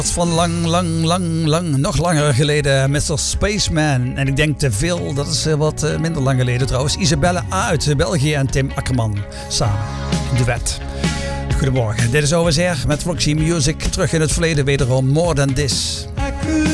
Van lang, nog langer geleden, Mr. Spaceman. En ik denk te veel, dat is wat minder lang geleden trouwens. Isabelle A. uit België en Tim Akkerman samen. Duet. Goedemorgen, dit is OSR met Roxy Music. Terug in het verleden wederom More Than This.